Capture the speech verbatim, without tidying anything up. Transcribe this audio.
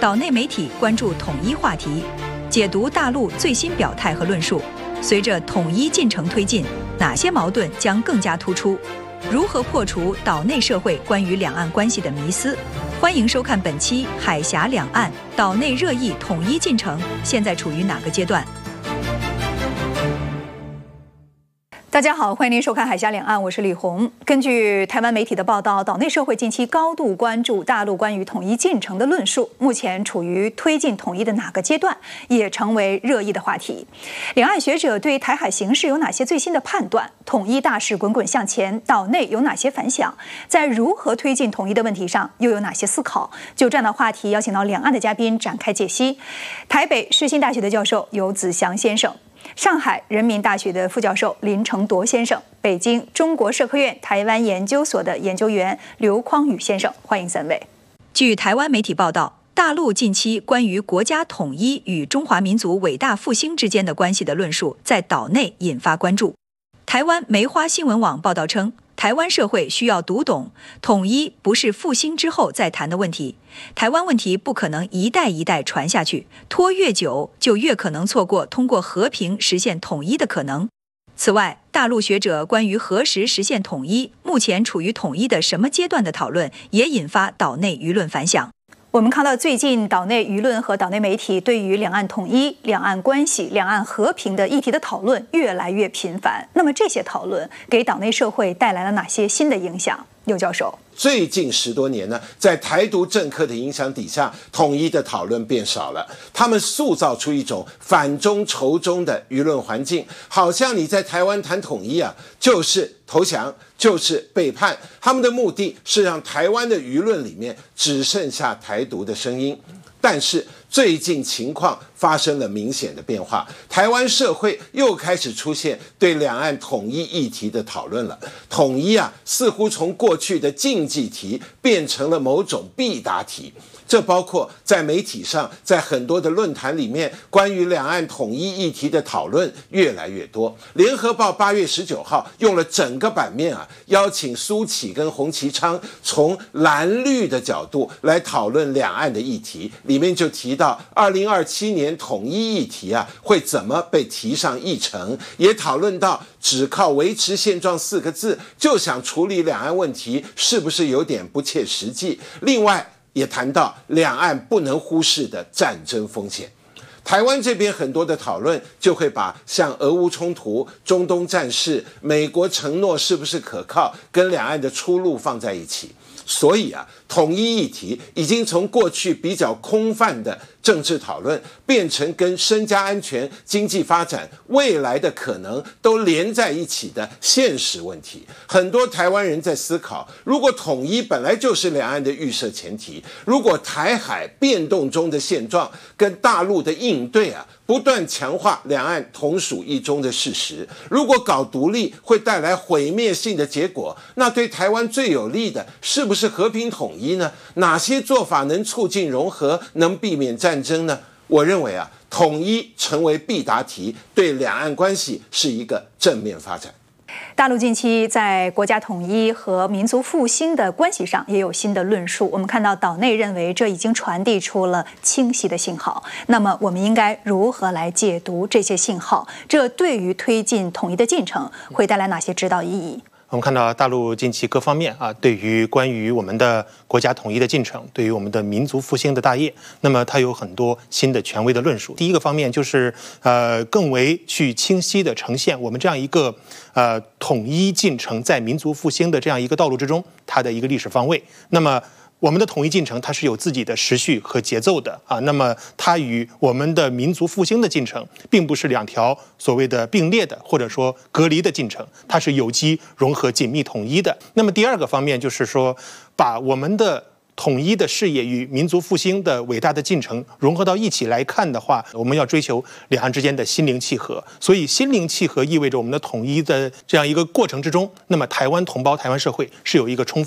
岛内媒体关注统一话题，解读大陆最新表态和论述。随着统一进程推进，哪些矛盾将更加突出？如何破除岛内社会关于两岸关系的迷思？欢迎收看本期《海峡两岸》，岛内热议统一进程现在处于哪个阶段？大家好，欢迎您收看《海峡两岸》，我是李红。根据台湾媒体的报道，岛内社会近期高度关注大陆关于统一进程的论述，目前处于推进统一的哪个阶段，也成为热议的话题。两岸学者对台海形势有哪些最新的判断？统一大势滚滚向前，岛内有哪些反响？在如何推进统一的问题上，又有哪些思考？就这样的话题，邀请到两岸的嘉宾展开解析。台北世新大学的教授游子祥先生，上海人民大学的副教授林承铎先生，北京中国社科院台湾研究所的研究员刘匡宇先生，欢迎三位。据台湾媒体报道，大陆近期关于国家统一与中华民族伟大复兴之间的关系的论述，在岛内引发关注。台湾梅花新闻网报道称，台湾社会需要读懂，统一不是复兴之后再谈的问题，台湾问题不可能一代一代传下去，拖越久就越可能错过通过和平实现统一的可能。此外，大陆学者关于何时实现统一，目前处于统一的什么阶段的讨论，也引发岛内舆论反响。我们看到最近岛内舆论和岛内媒体对于两岸统一、两岸关系、两岸和平的议题的讨论越来越频繁。那么这些讨论给岛内社会带来了哪些新的影响？刘教授， 最近十多年呢，在台独政客的影响底下，统一的讨论变少了。他们塑造出一种反中仇中的舆论环境，好像你在台湾谈统一啊，就是投降，就是背叛。他们的目的是让台湾的舆论里面只剩下台独的声音。但是最近情况发生了明显的变化，台湾社会又开始出现对两岸统一议题的讨论了。统一啊，似乎从过去的禁忌题变成了某种必答题。这包括在媒体上，在很多的论坛里面，关于两岸统一议题的讨论越来越多。联合报八月十九号用了整个版面啊，邀请苏起跟洪其昌从蓝绿的角度来讨论两岸的议题，里面就提到二零二七年统一议题啊会怎么被提上议程，也讨论到只靠维持现状四个字就想处理两岸问题，是不是有点不切实际？另外也谈到两岸不能忽视的战争风险。台湾这边很多的讨论就会把像俄乌冲突、中东战事、美国承诺是不是可靠跟两岸的出路放在一起。所以啊，统一议题已经从过去比较空泛的政治讨论，变成跟身家安全、经济发展、未来的可能都连在一起的现实问题。很多台湾人在思考，如果统一本来就是两岸的预设前提，如果台海变动中的现状跟大陆的应对啊，不断强化两岸同属一中的事实，如果搞独立会带来毁灭性的结果，那对台湾最有利的是不是和平统一呢？哪些做法能促进融合，能避免战争呢？我认为啊，统一成为必答题，对两岸关系是一个正面发展。 大陆近期在国家统一和民族复兴的关系上也有新的论述。我们看到岛内认为这已经传递出了清晰的信号。那么我们应该如何来解读这些信号？这对于推进统一的进程会带来哪些指导意义？ 我们看到大陆近期各方面啊，对于关于我们的国家统一的进程，对于我们的民族复兴的大业，那么它有很多新的权威的论述。第一个方面就是呃，更为去清晰的呈现我们这样一个呃统一进程在民族复兴的这样一个道路之中，它的一个历史方位。那么我们的统一进程它是有自己的时序和节奏的啊，那么它与我们的民族复兴的进程并不是两条所谓的并列的或者说隔离的进程，它是有机融合紧密统一的。那么第二个方面就是说，把我们的统一的事业与民族复兴的伟大的进程融合到一起来看的话，我们要追求两岸之间的心灵契合。所以心灵契合意味着我们的统一的这样一个过程之中，那么台湾同胞、台湾社会是有一个充分